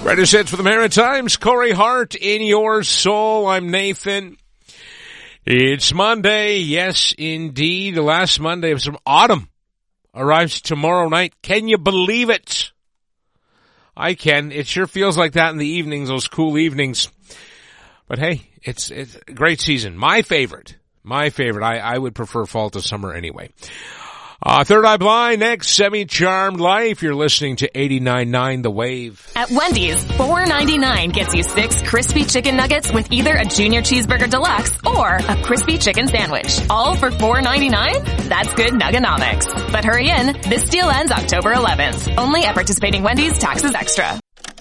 Greatest hits for the Maritimes. Corey Hart in your soul. I'm Nathan. It's Monday. Yes, indeed. The last Monday of some autumn arrives tomorrow night. Can you believe it? I can. It sure feels like that in the evenings, those cool evenings. But hey, it's a great season. My favorite. I would prefer fall to summer anyway. Third Eye Blind, next, Semi-Charmed Life. You're listening to 89.9 The Wave. At Wendy's, $4.99 gets you 6 crispy chicken nuggets with either a Junior Cheeseburger Deluxe or a crispy chicken sandwich. All for $4.99? That's good nuggonomics. But hurry in, this deal ends October 11th. Only at participating Wendy's, taxes extra.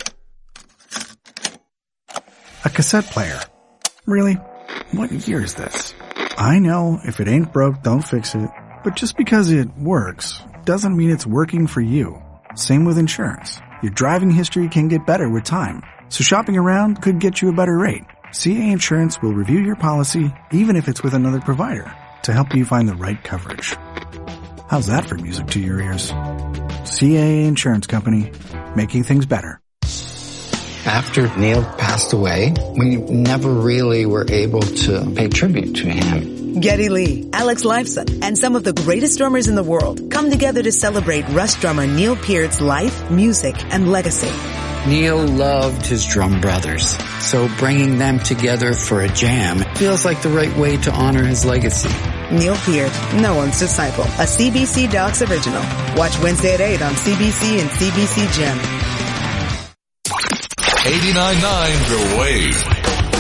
A cassette player. Really? What year is this? I know, if it ain't broke, don't fix it. But just because it works doesn't mean it's working for you. Same with insurance. Your driving history can get better with time. So shopping around could get you a better rate. CA Insurance will review your policy, even if it's with another provider, to help you find the right coverage. How's that for music to your ears? CA Insurance Company, making things better. After Neil passed away, we never really were able to pay tribute to him. Geddy Lee, Alex Lifeson, and some of the greatest drummers in the world come together to celebrate Rush drummer Neil Peart's life, music, and legacy. Neil loved his drum brothers, so bringing them together for a jam feels like the right way to honor his legacy. Neil Peart, no one's disciple, a CBC Docs original. Watch Wednesday at 8 on CBC and CBC Gem. 89.9 The Wave.